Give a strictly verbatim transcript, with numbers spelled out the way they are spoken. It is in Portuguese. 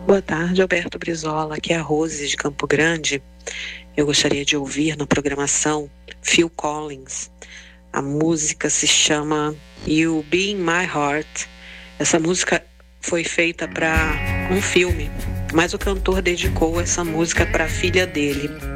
Boa tarde, Alberto Brizola. Aqui é a Rose de Campo Grande. Eu gostaria de ouvir na programação Phil Collins. A música se chama You Be In My Heart. Essa música foi feita para um filme, mas o cantor dedicou essa música para a filha dele.